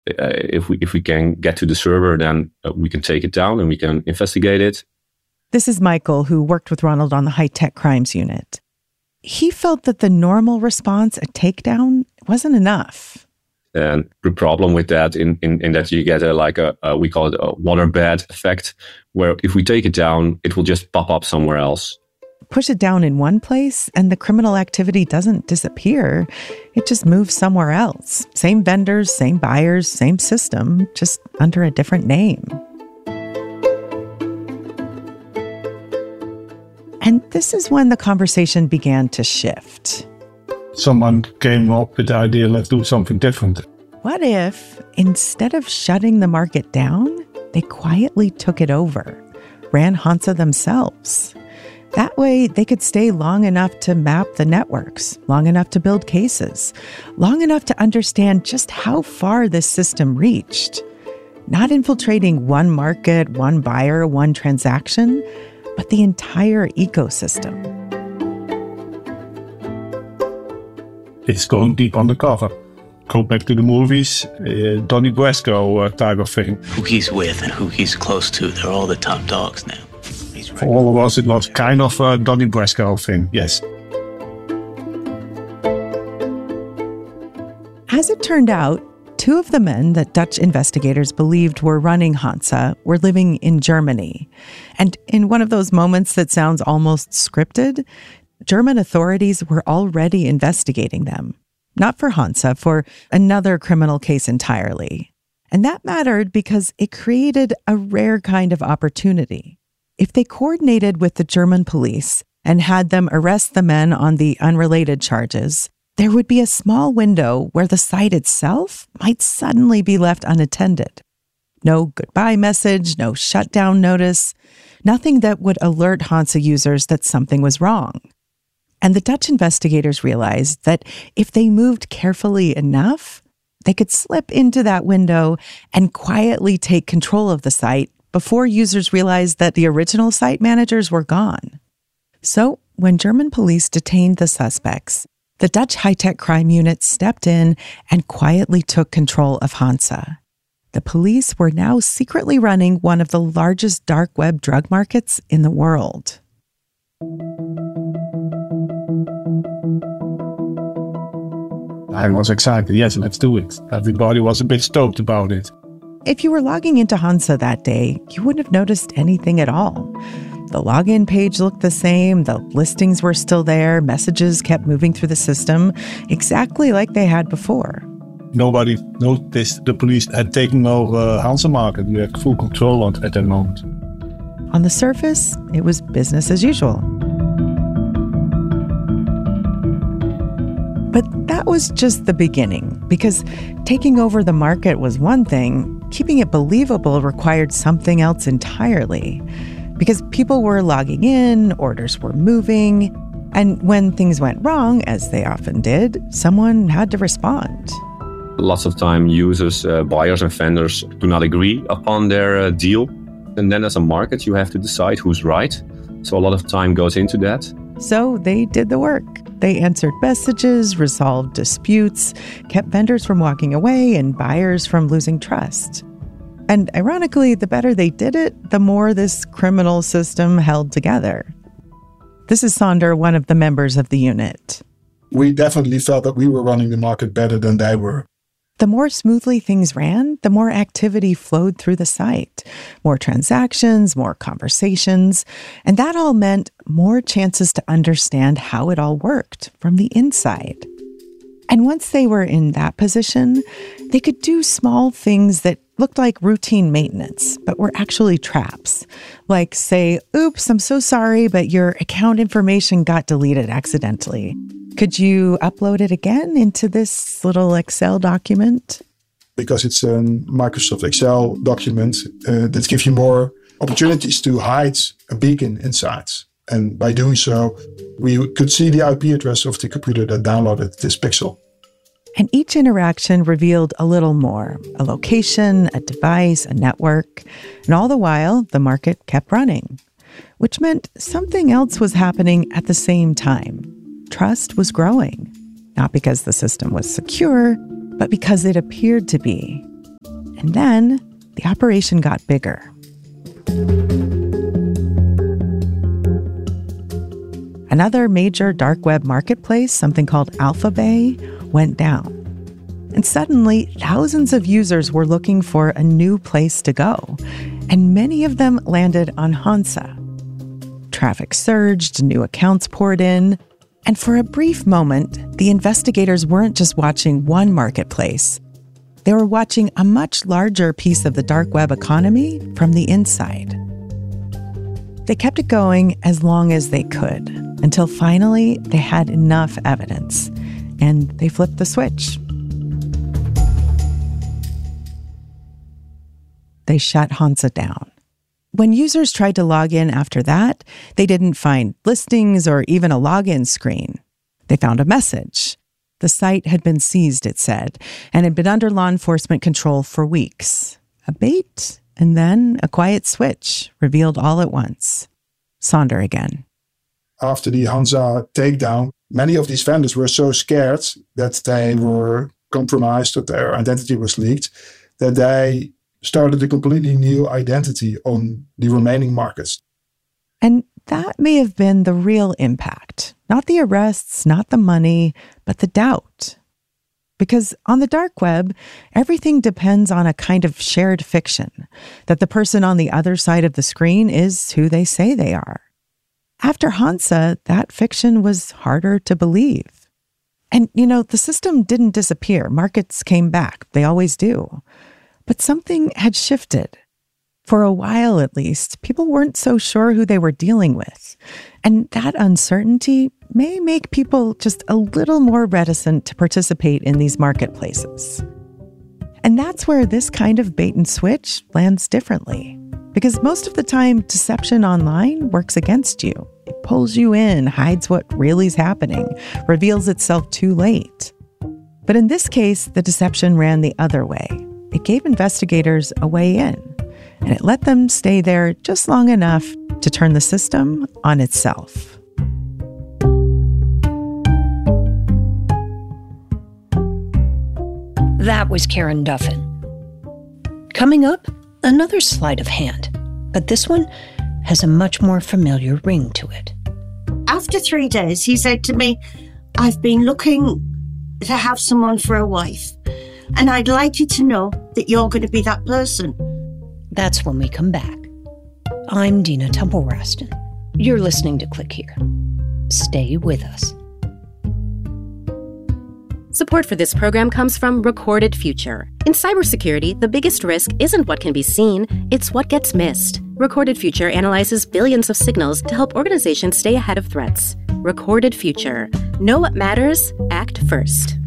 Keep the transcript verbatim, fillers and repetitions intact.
Uh, if we if we can get to the server, then uh, we can take it down and we can investigate it. This is Michael, who worked with Ronald on the high-tech crimes unit. He felt that the normal response, a takedown, wasn't enough. And the problem with that, in, in, in that you get a, like a, a, we call it a waterbed effect, where if we take it down, it will just pop up somewhere else. Push it down in one place and the criminal activity doesn't disappear. It just moves somewhere else. Same vendors, same buyers, same system, just under a different name. And this is when the conversation began to shift. Someone came up with the idea, let's do something different. What if, instead of shutting the market down, they quietly took it over, ran Hansa themselves? That way, they could stay long enough to map the networks, long enough to build cases, long enough to understand just how far this system reached. Not infiltrating one market, one buyer, one transaction, but the entire ecosystem. It's going deep undercover. Go back to the movies, uh, Donnie Brasco uh, type of thing. Who he's with and who he's close to, they're all the top dogs now. For all of us, it was kind of a Donnie Brasco thing, yes. As it turned out, two of the men that Dutch investigators believed were running Hansa were living in Germany. And in one of those moments that sounds almost scripted, German authorities were already investigating them. Not for Hansa, for another criminal case entirely. And that mattered because it created a rare kind of opportunity. If they coordinated with the German police and had them arrest the men on the unrelated charges, there would be a small window where the site itself might suddenly be left unattended. No goodbye message, no shutdown notice, nothing that would alert Hansa users that something was wrong. And the Dutch investigators realized that if they moved carefully enough, they could slip into that window and quietly take control of the site before users realized that the original site managers were gone. So, when German police detained the suspects, the Dutch high-tech crime unit stepped in and quietly took control of Hansa. The police were now secretly running one of the largest dark web drug markets in the world. I was excited. Yes, let's do it. Everybody was a bit stoked about it. If you were logging into Hansa that day, you wouldn't have noticed anything at all. The login page looked the same, the listings were still there, messages kept moving through the system, exactly like they had before. Nobody noticed the police had taken over Hansa Market. We had full control on, at that moment. On the surface, it was business as usual. But that was just the beginning, because taking over the market was one thing, keeping it believable required something else entirely. Because people were logging in, orders were moving, and when things went wrong, as they often did, someone had to respond. Lots of time users, uh, buyers and vendors do not agree upon their uh, deal. And then as a market, you have to decide who's right. So a lot of time goes into that. So they did the work. They answered messages, resolved disputes, kept vendors from walking away and buyers from losing trust. And ironically, the better they did it, the more this criminal system held together. This is Sander, one of the members of the unit. We definitely felt that we were running the market better than they were. The more smoothly things ran, the more activity flowed through the site. More transactions, more conversations, and that all meant more chances to understand how it all worked from the inside. And once they were in that position, they could do small things that looked like routine maintenance, but were actually traps. Like say, oops, I'm so sorry, but your account information got deleted accidentally. Could you upload it again into this little Excel document? Because it's a Microsoft Excel document uh, that gives you more opportunities to hide a beacon inside. And by doing so, we could see the I P address of the computer that downloaded this pixel. And each interaction revealed a little more, a location, a device, a network. And all the while, the market kept running, which meant something else was happening at the same time. Trust was growing, not because the system was secure, but because it appeared to be. And then the operation got bigger. Another major dark web marketplace, something called Alphabay, went down. And suddenly, thousands of users were looking for a new place to go. And many of them landed on Hansa. Traffic surged, new accounts poured in. And for a brief moment, the investigators weren't just watching one marketplace. They were watching a much larger piece of the dark web economy from the inside. They kept it going as long as they could, until finally they had enough evidence, and they flipped the switch. They shut Hansa down. When users tried to log in after that, they didn't find listings or even a login screen. They found a message. The site had been seized, it said, and had been under law enforcement control for weeks. A bait, and then a quiet switch, revealed all at once. Sander again. After the Hansa takedown, many of these vendors were so scared that they were compromised, that their identity was leaked, that they started a completely new identity on the remaining markets. And that may have been the real impact. Not the arrests, not the money, but the doubt. Because on the dark web, everything depends on a kind of shared fiction, that the person on the other side of the screen is who they say they are. After Hansa, that fiction was harder to believe. And, you know, the system didn't disappear. Markets came back. They always do. But something had shifted. For a while, at least, people weren't so sure who they were dealing with. And that uncertainty may make people just a little more reticent to participate in these marketplaces. And that's where this kind of bait and switch lands differently. Because most of the time, deception online works against you. It pulls you in, hides what really is happening, reveals itself too late. But in this case, the deception ran the other way. It gave investigators a way in, and it let them stay there just long enough to turn the system on itself. That was Karen Duffin. Coming up, another sleight of hand, but this one has a much more familiar ring to it. After three days, he said to me, "I've been looking to have someone for a wife, and I'd like you to know that you're going to be that person." That's when we come back. I'm Dina Temple-Raston. You're listening to Click Here. Stay with us. Support for this program comes from Recorded Future. In cybersecurity, the biggest risk isn't what can be seen, it's what gets missed. Recorded Future analyzes billions of signals to help organizations stay ahead of threats. Recorded Future. Know what matters? Act first.